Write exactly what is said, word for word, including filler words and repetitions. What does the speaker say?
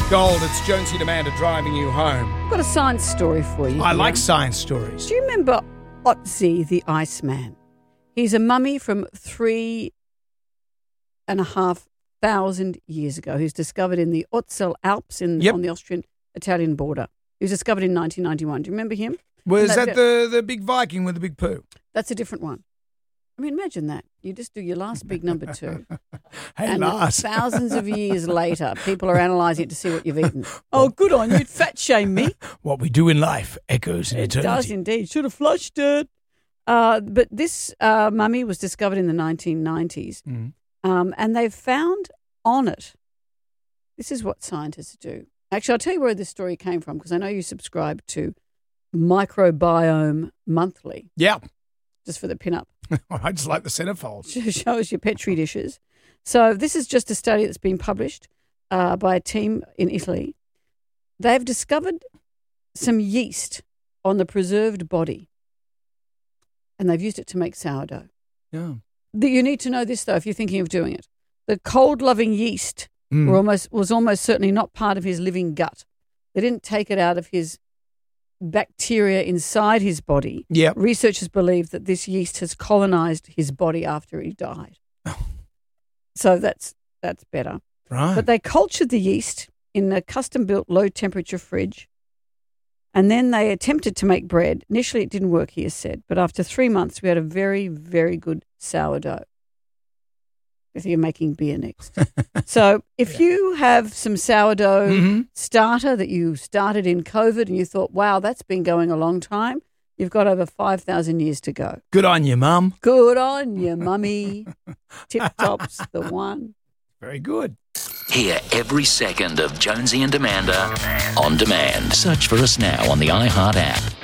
Gold, it's Jonesy and Amanda driving you home. I've got a science story for you. I here. like science stories. Do you remember Otzi the Iceman? He's a mummy from three and a half thousand years ago who's discovered in the Ötztal Alps in, Yep. on the Austrian-Italian border. He was discovered in nineteen ninety-one. Do you remember him? Was And that the, the big Viking with the big poo? That's a different one. I mean, imagine that. You just do your last big number two. Hey, and last. thousands of years later, people are analysing it to see what you've eaten. Oh, good on you. Fat shame me. What we do in life echoes in It eternity. does indeed. Should have flushed it. Uh, but this uh, mummy was discovered in the nineteen nineties, Mm. um, and they've found on it, this is what scientists do. Actually, I'll tell you where this story came from because I know you subscribe to Microbiome Monthly, Yeah. just for the pin-up. I just like the centerfolds. Shows your Petri dishes. So this is just a study that's been published uh, by a team in Italy. They've discovered some yeast on the preserved body, and they've used it to make sourdough. Yeah. The- You need to know this, though, if you're thinking of doing it. The cold-loving yeast Mm. were almost was almost certainly not part of his living gut. They didn't take it out of his bacteria inside his body. Yep. Researchers believe that this yeast has colonized his body after he died. So that's that's better. Right. But they cultured the yeast in a custom-built low-temperature fridge, and then they attempted to make bread. Initially, it didn't work, he has said, but after three months, we had a very, very good sourdough. If you're making beer next. So if Yeah. you have some sourdough Mhm. starter that you started in COVID and you thought, wow, that's been going a long time, you've got over five thousand years to go. Good on you, Mum. Good on you, mummy. Tip Top's the one. Very good. Hear every second of Jonesy and Amanda on demand. Search for us now on the iHeart app.